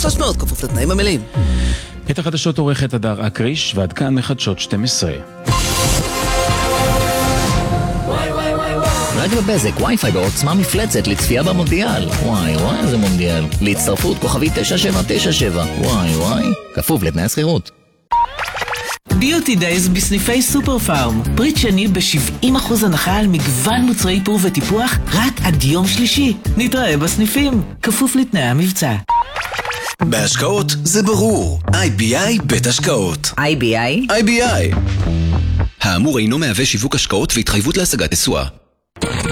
חשש מאוד, כפוף לתנאים המלאים. את החדשות עורכת הדר אקריש, ועד כאן מחדשות 12. רק בבזק, וי-פיי בעוצמה מפלצת לצפייה במונדיאל. וואי, איזה מונדיאל. להצטרפות כוכבי 9797. וואי, כפוף לתנאי השכירות. ביוטי דייז בסניפי סופר פארם. פריט שני ב-70% הנחה על מגוון מוצרי איפור וטיפוח רק עד יום שלישי. נתראה בסניפים. כפוף לתנאי המבצע. בהשקעות זה ברור. IBI בית השקעות. IBI? IBI. האמור אינו מהווה שיווק השקעות והתחייבות להשגת תשואה.